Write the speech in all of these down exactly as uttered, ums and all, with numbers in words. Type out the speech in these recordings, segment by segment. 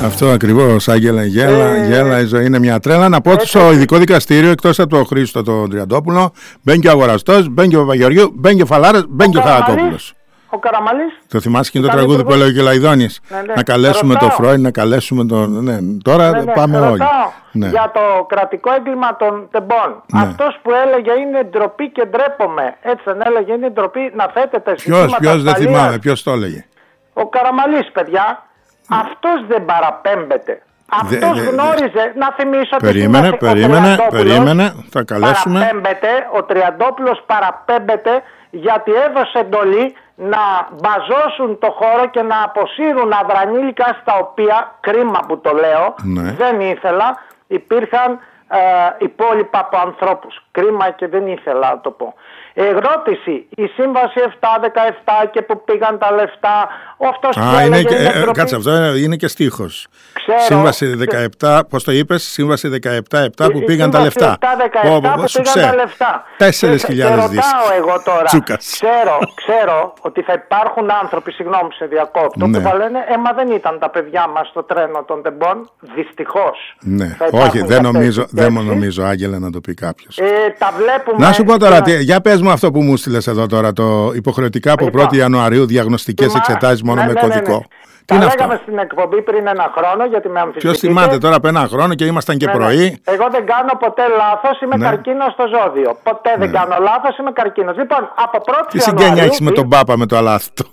Αυτό ακριβώς, Άγγελα. Γέλα, ε, γέλα, η ζωή είναι μια τρέλα. Να πω ότι στο ειδικό δικαστήριο, εκτός από τον Χρήστο τον Τριαντόπουλο, μπαίνει και ο Αγοραστός, μπαίνει και ο Παπαγεωργίου, μπαίνει και ο Φαλάρας, μπαίνει και ο Χαρακόπουλος. Ο Καραμαλής. Το θυμάσαι και το τραγούδι υπουργός... που έλεγε ο Λαϊδόνης. Ναι, ναι. Να καλέσουμε τον Φρόιντ, να καλέσουμε τον. Ναι, τώρα ναι, ναι. πάμε όλοι. Ναι. Για το κρατικό έγκλημα των τεμπών. Ναι. Αυτός που έλεγε είναι ντροπή και ντρέπομαι. Έτσι δεν έλεγε, είναι ντροπή να θέτεται συστήματα. Ποιος, ποιος δεν θυμάμαι, ποιος το έλεγε. Ο Καραμαλής, παιδιά. Αυτός δεν παραπέμπεται. Αυτός δε, γνώριζε, δε, να θυμίσω ότι περίμενε, περίμενε, περίμενε, θα καλέσουμε. Παραπέμπεται, ο Τριαντόπουλος παραπέμπεται γιατί έδωσε εντολή να μπαζώσουν το χώρο και να αποσύρουν αδρανήλικα στα οποία, κρίμα που το λέω, ναι. δεν ήθελα, υπήρχαν ε, υπόλοιπα από ανθρώπους. Κρίμα και δεν ήθελα να το πω. Ερώτηση, η σύμβαση επτά δεκαεπτά και που πήγαν τα λεφτά, αυτός που Α, είναι και, είναι ε, κάτσε, αυτό είναι και στίχος. Ξέρω, σύμβαση δεκαεπτά, πώς το είπες, σύμβαση δεκαεπτά επτά που πήγαν τα λεφτά. επτά δεκαεπτά που πήγαν τα λεφτά. τέσσερις χιλιάδες δις. Ρωτάω εγώ τώρα, ξέρω, ξέρω ότι θα υπάρχουν άνθρωποι, συγγνώμη σε διακόπτω, ναι. που θα λένε, ε, μα δεν ήταν τα παιδιά μας στο τρένο των τεμπών, δυστυχώς. Ναι, όχι, δεν νομίζω, δεν νομίζω, Άγγελα, να το πει κάποιος. Ε, τα βλέπουμε. Να σου πω τώρα, τι, για πες μου αυτό που μου στείλες εδώ τώρα, το υποχρεωτικά από πρώτη Ιανουαρίου διαγνωστικές εξετάσεις μόνο ναι, με ναι, κωδικό. Ναι, ναι. Τι τα λέγαμε στην εκπομπή πριν ένα χρόνο γιατί με αμφισβητείτε. Ποιος θυμάται τώρα από ένα χρόνο και ήμασταν και ναι, πρωί. Ναι. Εγώ δεν κάνω ποτέ λάθος, είμαι ναι. καρκίνος στο ζώδιο. Ποτέ ναι. δεν κάνω λάθος, είμαι καρκίνος. Λοιπόν, από πρώτη Τι συγγένεια έχεις με τον Πάπα με το αλάθητο.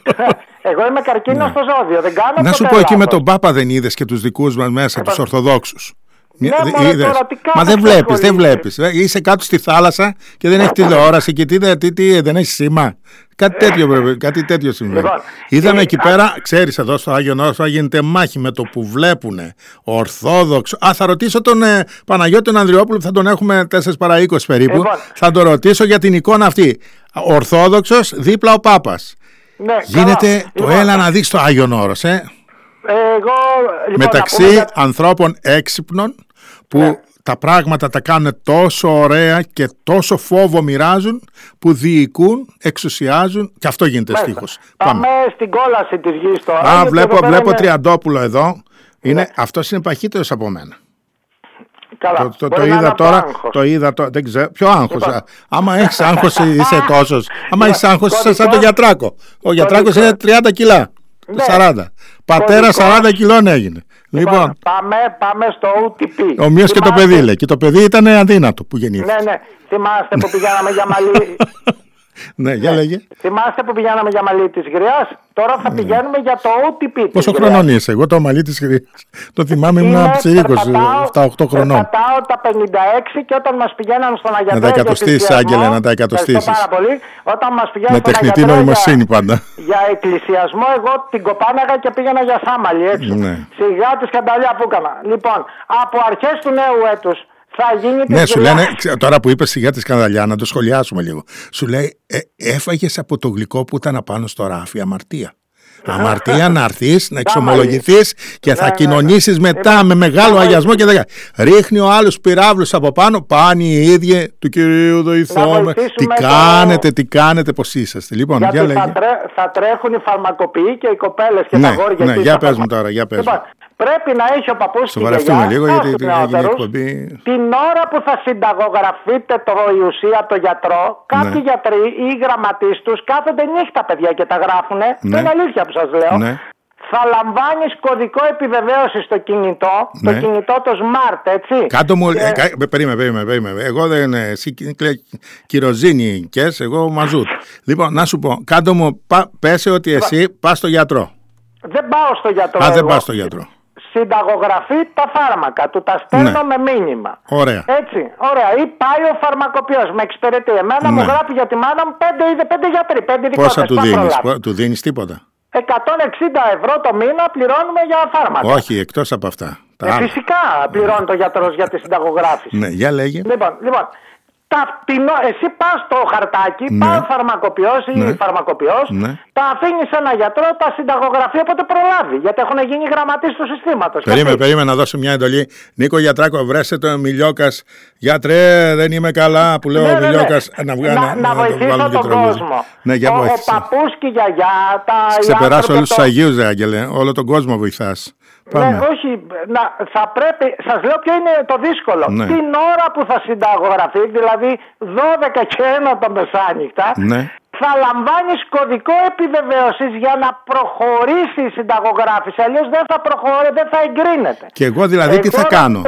Εγώ είμαι καρκίνος ναι. στο ζώδιο, δεν κάνω Να ποτέ σου πω, λάθος. Εκεί με τον Πάπα δεν είδες και τους δικούς μας μέσα, τους Ορθοδόξους. Ναι, μωρέ, τώρα, Μα δεν βλέπεις, δεν βλέπεις. Είσαι κάτω στη θάλασσα και δεν έχει τηλεόραση και τι, τι, τι, δεν έχει σήμα. Κάτι τέτοιο πρέπει, κάτι τέτοιο συμβαίνει. Λοιπόν, Είδαμε ε, εκεί α... πέρα, ξέρεις, εδώ στο Άγιον Όρος γίνεται μάχη με το που βλέπουνε Ορθόδοξο. Α, θα ρωτήσω τον ε, Παναγιώτη τον Ανδριόπουλο που θα τον έχουμε τέσσερα παρά είκοσι περίπου. Λοιπόν, θα τον ρωτήσω για την εικόνα αυτή. Ορθόδοξος δίπλα ο Πάπας. Ναι, γίνεται καλά. Το λοιπόν, έλα να δεις το Άγιον Όρος, ε. Εγώ, λοιπόν, μεταξύ για... ανθρώπων έξυπνων που ναι. τα πράγματα τα κάνουν τόσο ωραία και τόσο φόβο μοιράζουν που διοικούν, εξουσιάζουν και αυτό γίνεται στίχος. Πάμε. Πάμε στην κόλαση της γης τώρα. Α, βλέπω, βλέπω είναι... Τριαντόπουλο εδώ. Είναι, ναι. Αυτός είναι παχύτερος από μένα. Καλά. Το, το, το είδα τώρα, το είδα τώρα, δεν ξέρω, ποιο άγχος. Λοιπόν. Άμα έχεις άγχος είσαι τόσος. Άμα έχεις άγχος είσαι σαν τον Γιατράκο. Ο Γιατράκος είναι τριάντα κιλά. Ναι. σαράντα. Πατέρα σαράντα κιλών έγινε. Λοιπόν, λοιπόν πάμε, πάμε στο ο τι πι. Ομοίως και το παιδί λέει. Και το παιδί ήταν αδύνατο που γεννήθηκε. Ναι, ναι. Θυμάστε που πηγαίναμε για μαλλί. Ναι, για λέγε. Θυμάστε που πηγαίναμε για μαλλί της γριάς. Τώρα θα πηγαίνουμε για το ο τι πι. Πόσο χρονών είσαι? Εγώ το μαλλί της γριάς το θυμάμαι, ήμουν ψηρίκος, επτά οκτώ χρονών. Περπατάω τα πενήντα έξι και όταν μας πηγαίναν στον Αγιατρέ. Να τα εκατοστήσεις, Άγγελε, να τα εκατοστήσεις. Πάρα πολύ. Όταν μας πηγαίναν με τεχνητή νοημοσύνη πάντα. Για εκκλησιασμό, εγώ την κοπάναγα και πήγαινα για σάμαλι έτσι. Ναι. Σιγά τη σκανταλιά που έκανα. Λοιπόν, από αρχές του νέου έτους. Ναι, σου λένε, τώρα που είπες σιγά τη σκανδαλιά, να το σχολιάσουμε λίγο. Σου λέει, ε, έφαγες από το γλυκό που ήταν απάνω στο ράφι, αμαρτία. Αμαρτία να έρθεις, να εξομολογηθείς και θα κοινωνήσεις μετά με μεγάλο αγιασμό και δεν. Ρίχνει ο άλλος πυράβλους από πάνω, πάνε οι ίδιοι του Κυρίου βοηθώμε. Τι κάνετε, τι κάνετε, πώς είσαστε. Λοιπόν, γιατί για θα, τρέ, θα τρέχουν οι φαρμακοποιοί και οι κοπέλες και ναι, τα αγόρια. Ναι, για πες μου τώρα, για πες μου. Πρέπει να έχει ο παππούς την γιαγιά, λίγο, γιατί έγινε εκπομπή. Την ώρα που θα συνταγογραφείτε το ιουσία το γιατρό, κάποιοι ναι. γιατροί ή γραμματείς τους κάθονται νύχτα, παιδιά, και τα γράφουνε. Ναι. Είναι αλήθεια που σας λέω. Ναι. Θα λαμβάνεις κωδικό επιβεβαίωση στο κινητό, ναι. το κινητό το smart, έτσι. Κάτω μου, και... ε, περίμενε, περίμενε, περίμενε. Εγώ δεν, εσύ κυροζίνη κες, εγώ μαζούτ. Λοιπόν, να σου πω, κάτω μου, πά, πέσε ότι εσύ πας στο γιατρό. Δεν πάω στο γιατρό. Α, εγώ. δεν πας στο γιατρό. Συνταγογραφεί τα φάρμακα, του τα στέλνω ναι. με μήνυμα. Ωραία. Έτσι, ωραία. Ή πάει ο φαρμακοποιός, με εξυπηρετεί. Εμένα ναι. μου γράφει για τη μάνα μου πέντε, πέντε γιατροί, πέντε δικότες. Πόσα του δίνεις, του δίνεις τίποτα? εκατόν εξήντα ευρώ το μήνα πληρώνουμε για φάρμακα. Όχι, εκτός από αυτά. Ε, φυσικά πληρώνει το γιατρός για τη συνταγογράφηση. Ναι, για λέγε. Λοιπόν, λοιπόν τα, την, εσύ πας στο χαρτάκι, ναι. πάει ο φαρμακοποιός ή ναι. η φαρμακοποιός, ναι. θα αφήνεις ένα γιατρό τα συνταγογραφεί όποτε προλάβει. Γιατί έχουν γίνει γραμματείς του συστήματος. Περίμενε, περίμενε να δώσω μια εντολή. Νίκο Γιατράκο, βρέσε το Μιλιόκας. Γιατρέ, δεν είμαι καλά. Που λέω ναι, ο Μιλιόκας. Ναι, ναι. Να, να, να, να βοηθήσω τον κόσμο. Ναι, για ο, ο παππούς και η γιαγιά. Τα ξεπεράσω όλους το... τους Αγίους, δε, Άγγελε. Όλο τον κόσμο βοηθάς. Ναι, όχι, να, θα πρέπει, σας λέω ποιο είναι το δύσκολο. Ναι. Την ώρα που θα συνταγογραφεί, δηλαδή δώδεκα και ένα τα μεσάνυχτα, ναι. θα λαμβάνεις κωδικό επιβεβαίωσης για να προχωρήσει η συνταγογράφηση. Αλλιώς δεν θα προχωρήσει, δεν θα εγκρίνεται. Και εγώ δηλαδή εγώ... τι θα κάνω?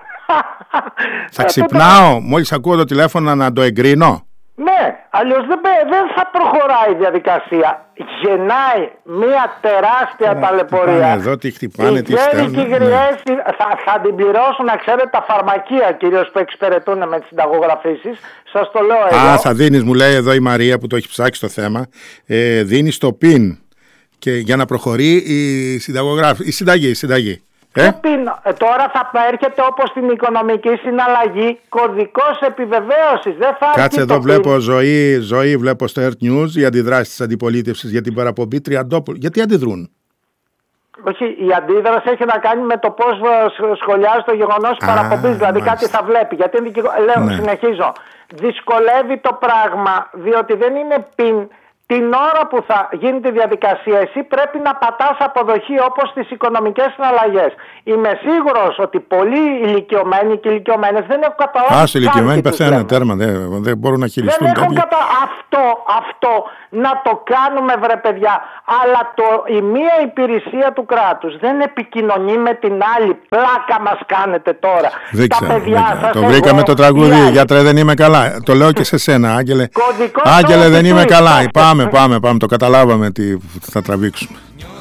Θα ξυπνάω μόλις ακούω το τηλέφωνο να το εγκρίνω? Ναι, αλλιώς δεν, δεν θα προχωράει η διαδικασία. Γεννάει μια τεράστια ε, ταλαιπωρία. Εδώ τι χτυπάνε, τι στέλνουν. Οι γριές ναι. θα, θα την πληρώσουν, να ξέρετε, τα φαρμακεία κυρίως που εξυπηρετούν με τις συνταγογραφήσεις. Σας το λέω εγώ. Α, θα δίνεις, μου λέει εδώ η Μαρία που το έχει ψάξει το θέμα, ε, δίνεις το πιν και για να προχωρεί η συνταγογράφηση, η συνταγή, η συνταγή. Ε? Ε, τώρα θα έρχεται όπως στην οικονομική συναλλαγή κωδικός επιβεβαίωσης. Δεν θα κάτσε εδώ, βλέπω ζωή, ζωή, βλέπω στο Earth News οι αντιδράσεις της αντιπολίτευσης για την παραπομπή Τριαντόπουλου. Γιατί αντιδρούν? Όχι, η αντίδραση έχει να κάνει με το πώς σχολιάζει το γεγονός της παραπομπής. Δηλαδή μάλιστα. κάτι θα βλέπει. Γιατί λέω, ναι. συνεχίζω. Δυσκολεύει το πράγμα, διότι δεν είναι πιν. Την ώρα που θα γίνει τη διαδικασία, εσύ πρέπει να πατάς αποδοχή όπως στις οικονομικές συναλλαγές. Είμαι σίγουρος ότι πολλοί ηλικιωμένοι και ηλικιωμένες δεν έχουν καταλάβει. Α, οι ηλικιωμένοι πεθαίνουν τέρμα, δεν, δεν μπορούν να χειριστούν. Δεν έχουν κατα... αυτό, αυτό να το κάνουμε, βρε παιδιά. Αλλά το, η μία υπηρεσία του κράτους δεν επικοινωνεί με την άλλη. Πλάκα μας κάνετε τώρα. Δεν Τα ξέρω, παιδιά δεν σας. Το βρήκαμε το τραγούδι. Γιατρέ, δεν είμαι καλά. Το λέω και σε σένα, Άγγελε. Άγγελε, δεν είμαι καλά. Πάμε, πάμε, πάμε. Το καταλάβαμε τι θα τραβήξουμε.